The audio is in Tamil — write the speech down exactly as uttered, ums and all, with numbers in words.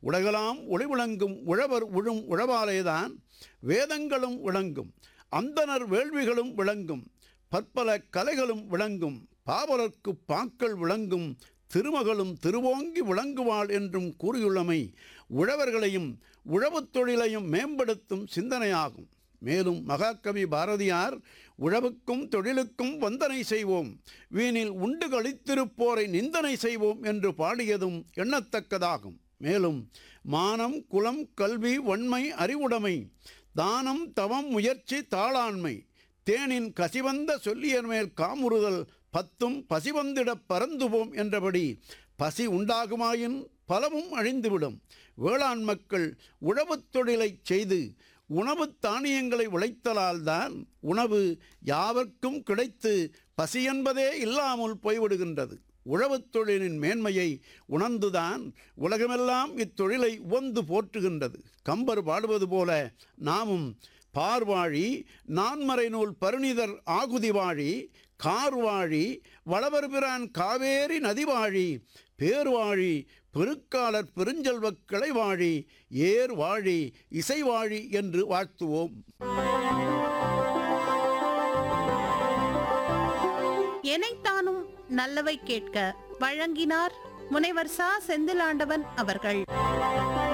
உலகெல்லாம் ஒளி விளங்கும் உழவர் உழும் உழவாலேதான் வேதங்களும் விளங்கும், அந்தணர் வேள்விகளும் விளங்கும், பற்பல கலைகளும் விளங்கும், பாவலர்க்கு பாக்கள் விளங்கும், திருமகளும் திருவோங்கி விளங்குவாள் என்றும் கூறியுள்ளமை உழவர்களையும் உழவுத் தொழிலையும் மேம்படுத்தும் சிந்தனையாகும். மேலும் மகாகவி பாரதியார் உழவுக்கும் தொழிலுக்கும் வந்தனை செய்வோம், வீணில் உண்டு களித்திருப்போரை நிந்தனை செய்வோம் என்று பாடியதும் எண்ணத்தக்கதாகும். மேலும் மானம் குலம் கல்வி வன்மை அறிவுடைமை தானம் தவம் முயற்சி தாளாண்மை தேனின் கசிவந்த சொல்லியர் மேல் காமுறுதல் பத்தும் பசிவந்திடப் பறந்துவோம் என்றபடி பசி உண்டாகுமாயின் பலவும் அழிந்துவிடும். வேளாண் மக்கள் உழவுத் தொழிலை செய்து உணவு தானியங்களை விளைத்தலால்தான் உணவு யாவர்க்கும் கிடைத்து பசி என்பதே இல்லாமல் போய்விடுகின்றது. உழவுத் தொழிலின் மேன்மையை உணர்ந்துதான் உலகமெல்லாம் இத்தொழிலை உவந்து போற்றுகின்றது. கம்பர் பாடுவது போல நாமும் பார்வாழி நான்மறை நூல் பருணிதர் ஆகுதி வாழி கார்வாழி வளவர் பிரான் காவேரி நதிவாழி பேர்வாழி பெருக்காளர் பெருஞ்செல்வக் கிளைவாழி ஏர் வாழி இசைவாழி என்று வாழ்த்துவோம். எனைத்தானும் நல்லவை கேட்க வழங்கினார் முனைவர் ச செந்திலாண்டவன் அவர்கள்.